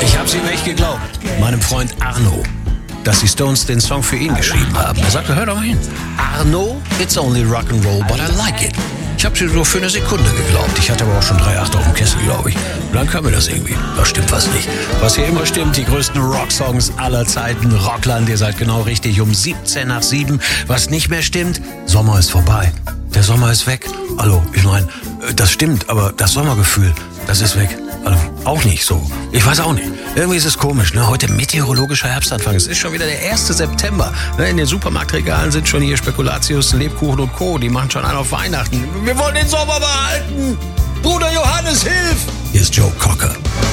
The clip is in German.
Ich hab's ihm echt geglaubt, meinem Freund Arno, dass die Stones den Song für ihn geschrieben haben. Er sagte, hör doch mal hin. Arno, it's only rock'n'roll, but I like it. Ich habe sie so für eine Sekunde geglaubt. Ich hatte aber auch schon 3/8 auf dem Kessel, glaube ich. Und dann kam mir das irgendwie. Da stimmt was nicht. Was hier immer stimmt, die größten Rocksongs aller Zeiten. Rockland, ihr seid genau richtig. Um 7:17. Was nicht mehr stimmt, Sommer ist vorbei. Der Sommer ist weg. Hallo, ich meine, das stimmt, aber das Sommergefühl, das ist weg. Also auch nicht so. Ich weiß auch nicht. Irgendwie ist es komisch, ne? Heute meteorologischer Herbstanfang. Es ist schon wieder der 1. September. In den Supermarktregalen sind schon hier Spekulatius, Lebkuchen und Co. Die machen schon einen auf Weihnachten. Wir wollen den Sommer behalten. Bruder Johannes, hilf! Hier ist Joe Cocker.